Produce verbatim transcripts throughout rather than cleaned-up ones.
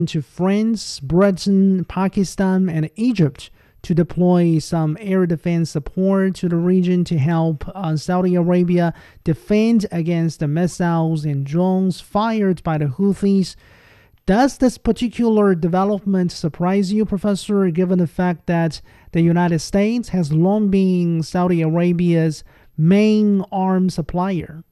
to France, Britain, Pakistan, and Egypt to deploy some air defense support to the region to help uh, Saudi Arabia defend against the missiles and drones fired by the Houthis. Does this particular development surprise you, Professor, given the fact that the United States has long been Saudi Arabia's main arms supplier?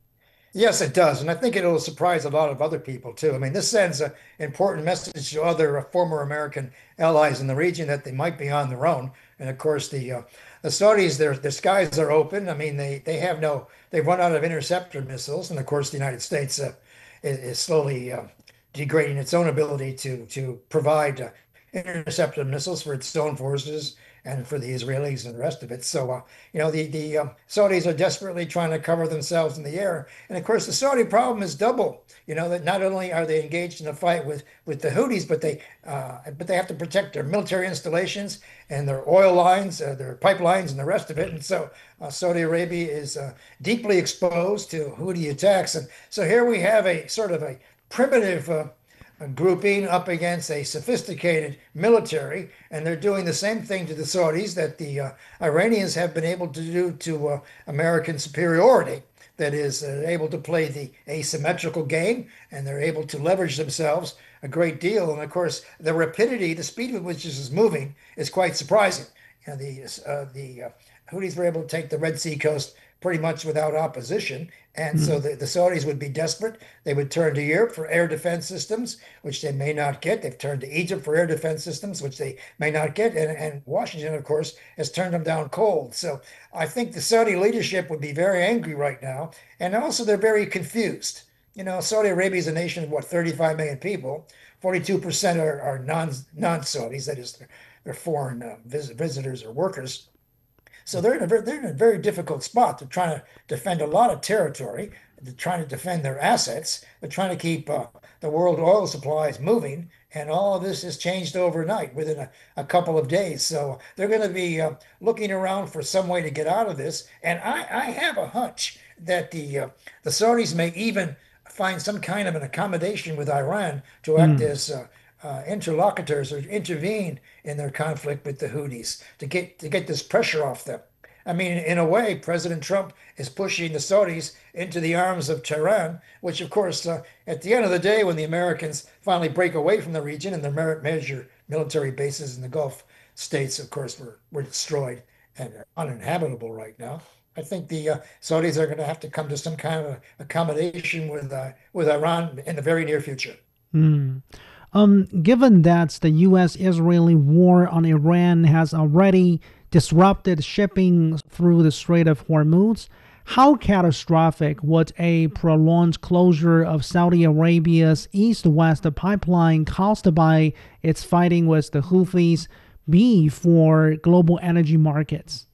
Yes, it does. And I think it'll surprise a lot of other people too. I mean, this sends an important message to other uh, former American allies in the region that they might be on their own. And of course, the uh, the Saudis, their their skies are open. I mean, they they have no, they've run out of interceptor missiles. And of course, the United States uh, is, is slowly uh, degrading its own ability to to provide uh, interceptor missiles for its own forces and for the Israelis and the rest of it. So, uh, you know, the, the uh, Saudis are desperately trying to cover themselves in the air. And of course, the Saudi problem is double, you know, that not only are they engaged in a fight with, with the Houthis, but they, uh, but they have to protect their military installations and their oil lines, uh, their pipelines and the rest of it. And so uh, Saudi Arabia is uh, deeply exposed to Houthi attacks. And so here we have a sort of a primitive uh, a grouping up against a sophisticated military, and they're doing the same thing to the Saudis that the uh, Iranians have been able to do to uh, American superiority. That is, uh, able to play the asymmetrical game, and they're able to leverage themselves a great deal. And of course, the rapidity, the speed with which this is moving, is quite surprising. You know, the uh, the uh, Houthis were able to take the Red Sea coast pretty much without opposition. And so the, the Saudis would be desperate. They would turn to Europe for air defense systems, which they may not get. They've turned to Egypt for air defense systems, which they may not get. And, and Washington, of course, has turned them down cold. So I think the Saudi leadership would be very angry right now. And also, they're very confused. You know, Saudi Arabia is a nation of, what, thirty-five million people. forty-two percent are, are non, non-Saudis, that is, they're, they're foreign uh, visit, visitors or workers. So they're in a very, they're in a very difficult spot. They're trying to defend a lot of territory. They're trying to defend their assets. They're trying to keep uh, the world oil supplies moving. And all of this has changed overnight within a, a couple of days. So they're going to be uh, looking around for some way to get out of this. And I, I have a hunch that the uh, the Saudis may even find some kind of an accommodation with Iran to act mm. as uh, Uh, interlocutors or intervene in their conflict with the Houthis to get to get this pressure off them. I mean, in a way, President Trump is pushing the Saudis into the arms of Tehran, which, of course, uh, at the end of the day, when the Americans finally break away from the region and their major military bases in the Gulf states, of course, were, were destroyed and are uninhabitable right now. I think the uh, Saudis are going to have to come to some kind of accommodation with uh, with Iran in the very near future. Mm. Um, given that the U S-Israeli war on Iran has already disrupted shipping through the Strait of Hormuz, how catastrophic would a prolonged closure of Saudi Arabia's east-west pipeline caused by its fighting with the Houthis be for global energy markets?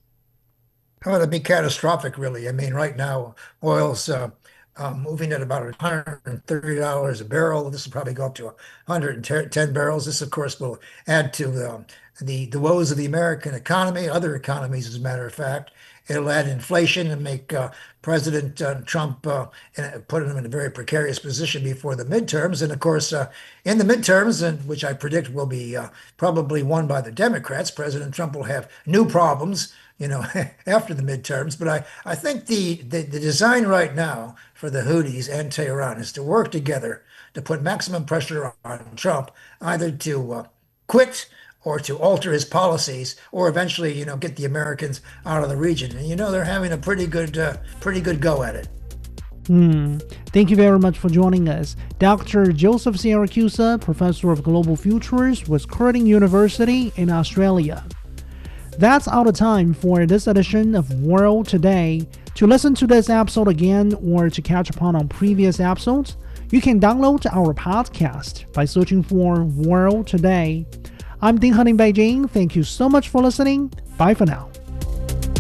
Oh, it'd be catastrophic, really. I mean, right now, oil's uh, uh, moving at about one hundred thirty dollars a barrel. This will probably go up to one hundred ten barrels. This, of course, will add to the, the, the woes of the American economy, other economies, as a matter of fact. It'll add inflation and make uh, President uh, Trump uh, put him in a very precarious position before the midterms. And of course, uh, in the midterms, and which I predict will be uh, probably won by the Democrats, President Trump will have new problems, you know, after the midterms. But I, I think the, the, the design right now for the Houthis and Tehran is to work together to put maximum pressure on Trump, either to uh, quit or to alter his policies, or eventually, you know, get the Americans out of the region. And you know, they're having a pretty good, uh, pretty good go at it. Hmm. Thank you very much for joining us. Doctor Joseph Siracusa, Professor of Global Futures with Curtin University in Australia. That's out of time for this edition of World Today. To listen to this episode again or to catch up on previous episodes, you can download our podcast by searching for World Today. I'm Ding Han in Beijing. Thank you so much for listening. Bye for now.